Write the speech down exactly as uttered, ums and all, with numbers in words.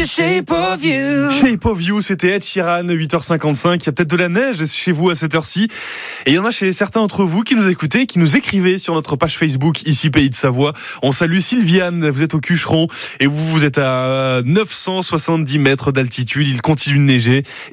shape of you. Shape of You, c'était Ed Sheeran, huit heures cinquante-cinq. Il y a peut-être de la neige chez vous à cette heure-ci. Et il y en a chez certains d'entre vous qui nous écoutaient, qui nous écrivaient sur notre page Facebook, ici Pays de Savoie. On salue Sylviane, vous êtes au Cucheron et vous, vous êtes à neuf cent soixante-dix mètres d'altitude. Il continue de neiger.